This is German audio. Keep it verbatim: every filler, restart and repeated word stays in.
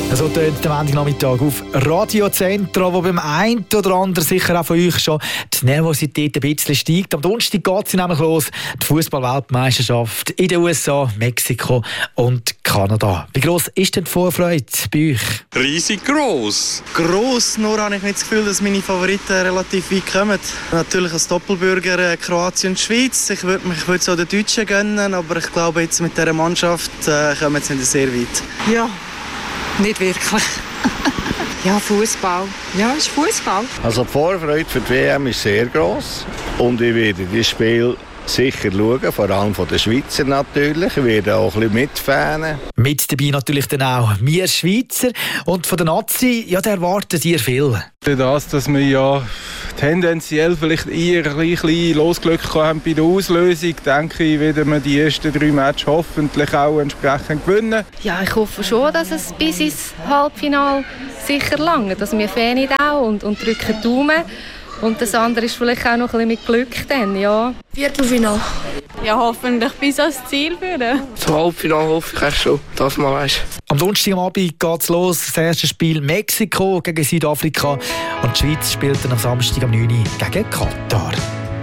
So tönt der Montagnachmittag auf Radio Centro, wo beim einen oder anderen sicher auch von euch schon die Nervosität ein bisschen steigt. Am Donnerstag geht es nämlich los, die Fußball-Weltmeisterschaft in den U S A, Mexiko und Kanada. Wie gross ist denn die Vorfreude bei euch? Riesig gross. Gross, nur habe ich nicht das Gefühl, dass meine Favoriten relativ weit kommen. Natürlich als Doppelbürger äh, Kroatien und Schweiz. Ich würde mich würd so den Deutschen gönnen, aber ich glaube, jetzt mit dieser Mannschaft äh, kommen sie nicht sehr weit. Ja, nicht wirklich. Ja, Fußball. Ja, ist Fußball. Also die Vorfreude für die W M ist sehr gross und ich werde das Spiel sicher schauen, vor allem von den Schweizer natürlich. Ich werde auch ein bisschen mitfanen. Mit dabei natürlich dann auch wir Schweizer. Und von der Nazi, ja, da erwartet ihr viel. Das, dass wir ja tendenziell vielleicht eher ein bisschen losgelöckt haben bei der Auslösung, denke ich, werden wir die ersten drei Matches hoffentlich auch entsprechend gewinnen. Ja, ich hoffe schon, dass es bis ins Halbfinale sicher langt. Dass wir fanen auch und, und drücken die Daumen. Und das andere ist vielleicht auch noch ein bisschen mit Glück dann, ja. Viertelfinale. Ja, hoffentlich bis ans Ziel führen. Zum Halbfinale hoffe ich erst schon, dass man weiss. Am Donnerstag am Abend geht es los. Das erste Spiel Mexiko gegen Südafrika. Und die Schweiz spielt dann am Samstag am neun Uhr gegen Katar.